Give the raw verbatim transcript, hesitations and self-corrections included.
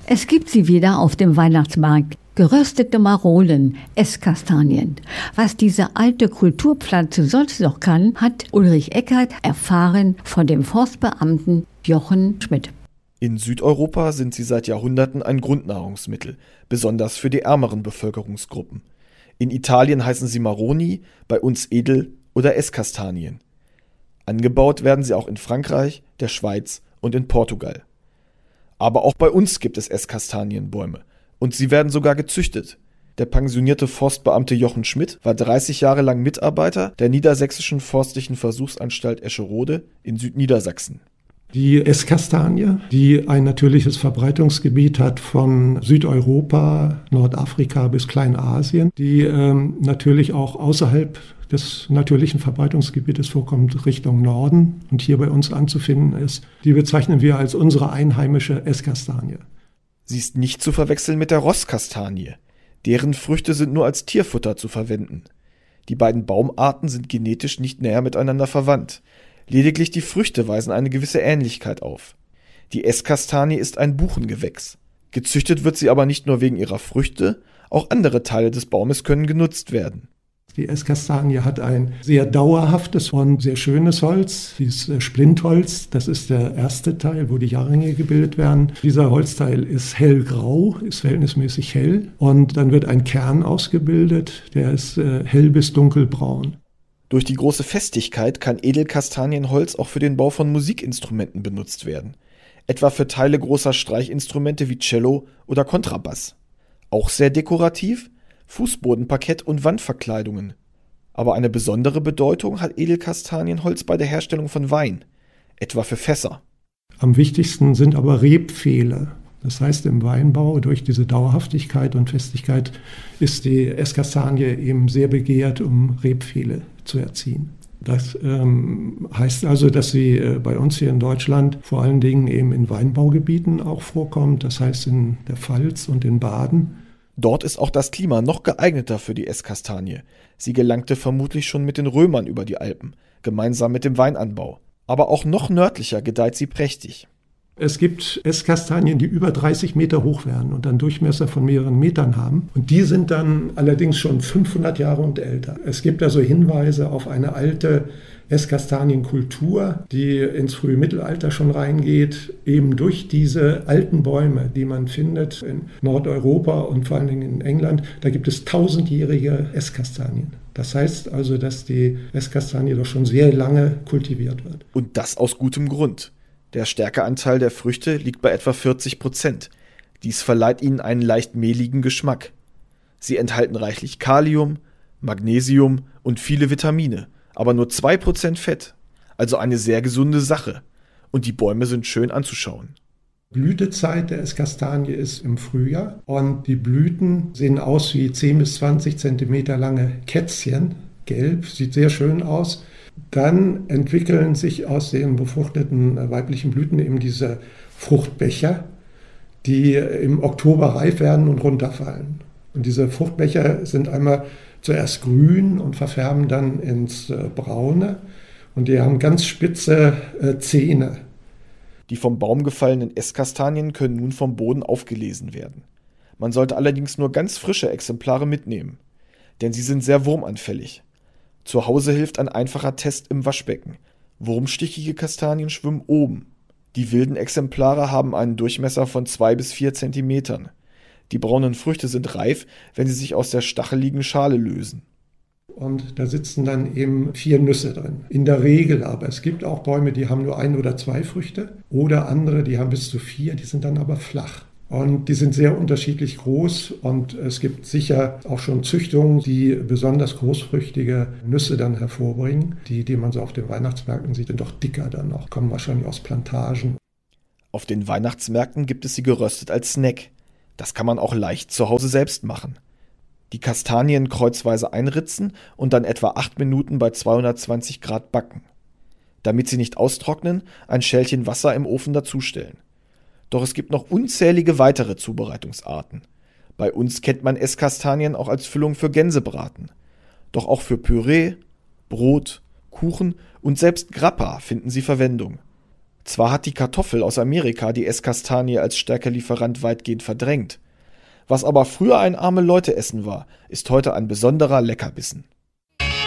Es gibt sie wieder auf dem Weihnachtsmarkt. Geröstete Maronen, Esskastanien. Was diese alte Kulturpflanze sonst noch kann, hat Ulrich Eckert erfahren von dem Forstbeamten Jochen Schmidt. In Südeuropa sind sie seit Jahrhunderten ein Grundnahrungsmittel, besonders für die ärmeren Bevölkerungsgruppen. In Italien heißen sie Maroni, bei uns Edel- oder Esskastanien. Angebaut werden sie auch in Frankreich, der Schweiz und in Portugal. Aber auch bei uns gibt es Esskastanienbäume. Und sie werden sogar gezüchtet. Der pensionierte Forstbeamte Jochen Schmidt war dreißig Jahre lang Mitarbeiter der Niedersächsischen Forstlichen Versuchsanstalt Escherode in Südniedersachsen. Die Esskastanie, die ein natürliches Verbreitungsgebiet hat von Südeuropa, Nordafrika bis Kleinasien, die ähm, natürlich auch außerhalb des natürlichen Verbreitungsgebietes vorkommt, Richtung Norden und hier bei uns anzufinden ist, die bezeichnen wir als unsere einheimische Esskastanie. Sie ist nicht zu verwechseln mit der Rosskastanie. Deren Früchte sind nur als Tierfutter zu verwenden. Die beiden Baumarten sind genetisch nicht näher miteinander verwandt. Lediglich die Früchte weisen eine gewisse Ähnlichkeit auf. Die Esskastanie ist ein Buchengewächs. Gezüchtet wird sie aber nicht nur wegen ihrer Früchte, auch andere Teile des Baumes können genutzt werden. Die Esskastanie hat ein sehr dauerhaftes und sehr schönes Holz, dieses Splintholz. Das ist der erste Teil, wo die Jahrringe gebildet werden. Dieser Holzteil ist hellgrau, ist verhältnismäßig hell. Und dann wird ein Kern ausgebildet, der ist äh, hell bis dunkelbraun. Durch die große Festigkeit kann Edelkastanienholz auch für den Bau von Musikinstrumenten benutzt werden. Etwa für Teile großer Streichinstrumente wie Cello oder Kontrabass. Auch sehr dekorativ Fußbodenparkett und Wandverkleidungen. Aber eine besondere Bedeutung hat Edelkastanienholz bei der Herstellung von Wein, etwa für Fässer. Am wichtigsten sind aber Rebpfähle. Das heißt, im Weinbau durch diese Dauerhaftigkeit und Festigkeit ist die Esskastanie eben sehr begehrt, um Rebpfähle zu erziehen. Das ähm, heißt also, dass sie äh, bei uns hier in Deutschland vor allen Dingen eben in Weinbaugebieten auch vorkommt. Das heißt in der Pfalz und in Baden. Dort ist auch das Klima noch geeigneter für die Esskastanie. Sie gelangte vermutlich schon mit den Römern über die Alpen, gemeinsam mit dem Weinanbau. Aber auch noch nördlicher gedeiht sie prächtig. Es gibt Esskastanien, die über dreißig Meter hoch werden und einen Durchmesser von mehreren Metern haben. Und die sind dann allerdings schon fünfhundert Jahre und älter. Es gibt also Hinweise auf eine alte Esskastanienkultur, die ins frühe Mittelalter schon reingeht, eben durch diese alten Bäume, die man findet in Nordeuropa und vor allen Dingen in England. Da gibt es tausendjährige Esskastanien. Das heißt also, dass die Esskastanie doch schon sehr lange kultiviert wird. Und das aus gutem Grund. Der Stärkeanteil der Früchte liegt bei etwa vierzig Prozent. Dies verleiht ihnen einen leicht mehligen Geschmack. Sie enthalten reichlich Kalium, Magnesium und viele Vitamine, aber nur zwei Prozent Fett. Also eine sehr gesunde Sache. Und die Bäume sind schön anzuschauen. Blütezeit der Esskastanie ist im Frühjahr und die Blüten sehen aus wie zehn bis zwanzig Zentimeter lange Kätzchen. Gelb, sieht sehr schön aus. Dann entwickeln sich aus den befruchteten weiblichen Blüten eben diese Fruchtbecher, die im Oktober reif werden und runterfallen. Und diese Fruchtbecher sind einmal zuerst grün und verfärben dann ins Braune. Und die haben ganz spitze Zähne. Die vom Baum gefallenen Esskastanien können nun vom Boden aufgelesen werden. Man sollte allerdings nur ganz frische Exemplare mitnehmen, denn sie sind sehr wurmanfällig. Zu Hause hilft ein einfacher Test im Waschbecken. Wurmstichige Kastanien schwimmen oben. Die wilden Exemplare haben einen Durchmesser von zwei bis vier Zentimetern. Die braunen Früchte sind reif, wenn sie sich aus der stacheligen Schale lösen. Und da sitzen dann eben vier Nüsse drin. In der Regel aber. Es gibt auch Bäume, die haben nur ein oder zwei Früchte. Oder andere, die haben bis zu vier, die sind dann aber flach. Und die sind sehr unterschiedlich groß und es gibt sicher auch schon Züchtungen, die besonders großfrüchtige Nüsse dann hervorbringen. Die, die man so auf den Weihnachtsmärkten sieht, sind doch dicker dann noch, kommen wahrscheinlich aus Plantagen. Auf den Weihnachtsmärkten gibt es sie geröstet als Snack. Das kann man auch leicht zu Hause selbst machen. Die Kastanien kreuzweise einritzen und dann etwa acht Minuten bei zweihundertzwanzig Grad backen. Damit sie nicht austrocknen, ein Schälchen Wasser im Ofen dazustellen. Doch es gibt noch unzählige weitere Zubereitungsarten. Bei uns kennt man Esskastanien auch als Füllung für Gänsebraten. Doch auch für Püree, Brot, Kuchen und selbst Grappa finden sie Verwendung. Zwar hat die Kartoffel aus Amerika die Esskastanie als Stärkelieferant weitgehend verdrängt. Was aber früher ein Arme-Leute-Essen war, ist heute ein besonderer Leckerbissen.